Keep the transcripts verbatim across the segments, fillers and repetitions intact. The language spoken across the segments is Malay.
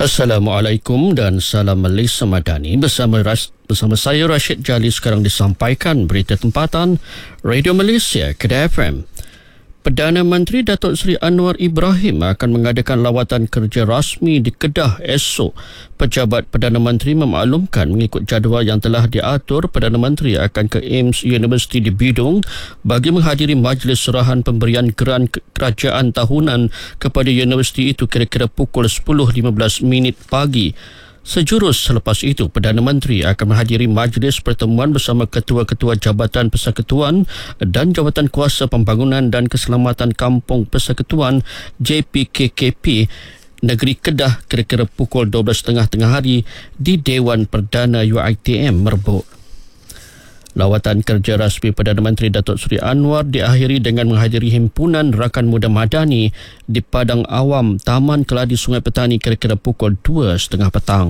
Assalamualaikum dan salam Malaysia Madani. Bersama Ras, bersama saya Rashid Jali, sekarang disampaikan berita tempatan Radio Malaysia Kedah F M. Perdana Menteri Datuk Seri Anwar Ibrahim akan mengadakan lawatan kerja rasmi di Kedah esok. Pejabat Perdana Menteri memaklumkan mengikut jadual yang telah diatur, Perdana Menteri akan ke A I M S University di Bidung bagi menghadiri majlis serahan pemberian geran kerajaan tahunan kepada universiti itu kira-kira pukul sepuluh lima belas minit pagi. Sejurus selepas itu, Perdana Menteri akan menghadiri majlis pertemuan bersama Ketua-Ketua Jabatan Persekutuan dan Jawatan Kuasa Pembangunan dan Keselamatan Kampung Persekutuan J P K K P Negeri Kedah kira-kira pukul dua belas tiga puluh tengah hari di Dewan Perdana U I T M Merbuk. Lawatan kerja rasmi Perdana Menteri Datuk Seri Anwar diakhiri dengan menghadiri himpunan rakan muda Madani di Padang Awam, Taman Keladi Sungai Petani kira-kira pukul dua tiga puluh petang.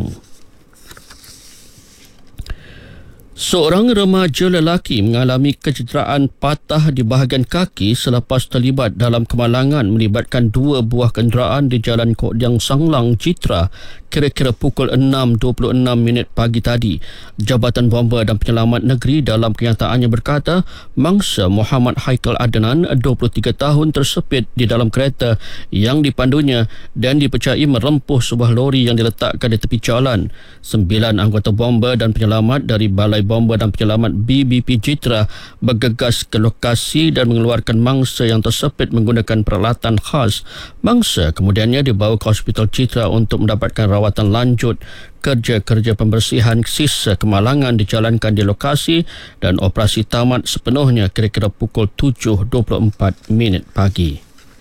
Seorang remaja lelaki mengalami kecederaan patah di bahagian kaki selepas terlibat dalam kemalangan melibatkan dua buah kenderaan di Jalan Kok Diang Sanglang, Citra kira-kira pukul enam dua puluh enam minit pagi tadi. Jabatan Bomba dan Penyelamat Negeri dalam kenyataannya berkata, mangsa Muhammad Haikal Adnan, dua puluh tiga tahun, tersepit di dalam kereta yang dipandunya dan dipercayai merempuh sebuah lori yang diletakkan di tepi jalan. Sembilan anggota bomba dan penyelamat dari Balai Bomba dan Penyelamat B B P Citra bergegas ke lokasi dan mengeluarkan mangsa yang tersepit menggunakan peralatan khas. Mangsa kemudiannya dibawa ke Hospital Citra untuk mendapatkan rawatan lanjut. Kerja-kerja pembersihan sisa kemalangan dijalankan di lokasi dan operasi tamat sepenuhnya kira-kira pukul tujuh dua puluh empat minit pagi.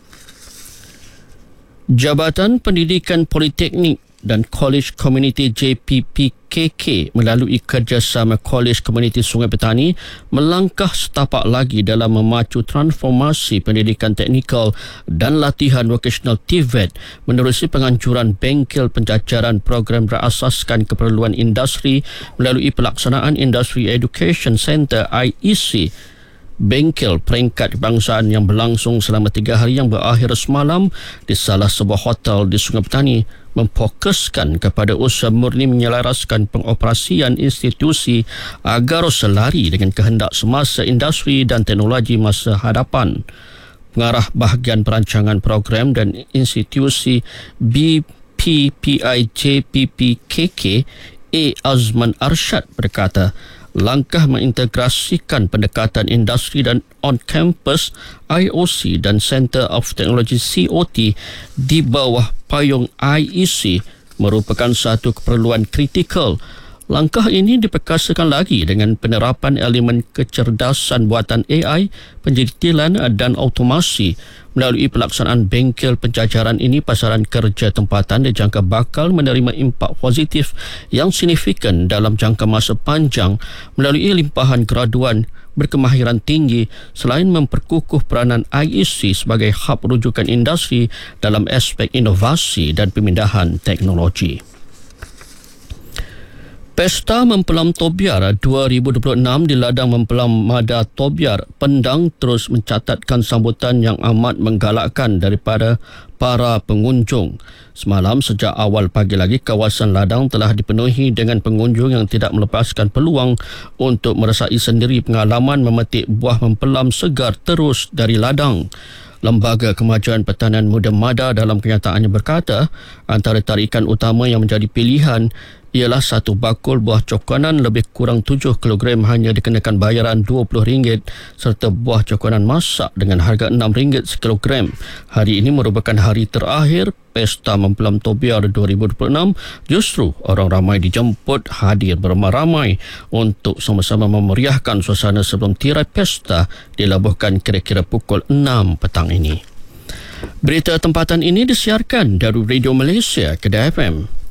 Jabatan Pendidikan Politeknik dan College Community J P P K K melalui kerjasama College Community Sungai Petani melangkah setapak lagi dalam memacu transformasi pendidikan teknikal dan latihan vocational T V E T menerusi penganjuran bengkel pencacaran program berasaskan keperluan industri melalui pelaksanaan Industry Education Centre I E C. Bengkel peringkat kebangsaan yang berlangsung selama tiga hari yang berakhir semalam di salah sebuah hotel di Sungai Petani memfokuskan kepada usaha murni menyelaraskan pengoperasian institusi agar selari dengan kehendak semasa industri dan teknologi masa hadapan. Pengarah bahagian perancangan program dan institusi B P P I J P P K K A. Azman Arsyad berkata, langkah mengintegrasikan pendekatan industri dan on-campus I O C dan Centre of Technology C O T di bawah payung I E C merupakan satu keperluan kritikal. Langkah ini diperkasakan lagi dengan penerapan elemen kecerdasan buatan A I, penjitilan dan automasi. Melalui pelaksanaan bengkel pencacaran ini, pasaran kerja tempatan dijangka bakal menerima impak positif yang signifikan dalam jangka masa panjang melalui limpahan graduan berkemahiran tinggi selain memperkukuh peranan I E C sebagai hub rujukan industri dalam aspek inovasi dan pemindahan teknologi. Pesta Mempelam Tobiar dua ribu dua puluh enam di Ladang Mempelam Mada Tobiar, Pendang terus mencatatkan sambutan yang amat menggalakkan daripada para pengunjung. Semalam sejak awal pagi lagi, kawasan Ladang telah dipenuhi dengan pengunjung yang tidak melepaskan peluang untuk merasai sendiri pengalaman memetik buah mempelam segar terus dari ladang. Lembaga Kemajuan Pertanian Muda Mada dalam kenyataannya berkata, antara tarikan utama yang menjadi pilihan ialah satu bakul buah cokonan lebih kurang tujuh kilogram hanya dikenakan bayaran dua puluh ringgit serta buah cokonan masak dengan harga enam ringgit sekilogram. Hari ini merupakan hari terakhir Pesta Mempelam Tobiar dua ribu dua puluh enam. Justru orang ramai dijemput hadir beramai-ramai untuk sama-sama memeriahkan suasana sebelum tirai pesta dilabuhkan kira-kira pukul enam petang ini. Berita tempatan ini disiarkan dari Radio Malaysia Kedah F M.